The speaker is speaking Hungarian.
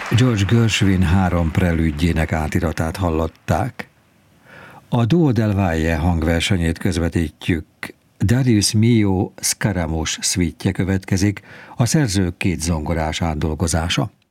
George Gershwin 3 prelüdjének átiratát hallották. A Duo del Valle hangversenyét közvetítjük. Darius Milhaud Scaramouche szvítje következik, a szerző 2 zongorás átdolgozása.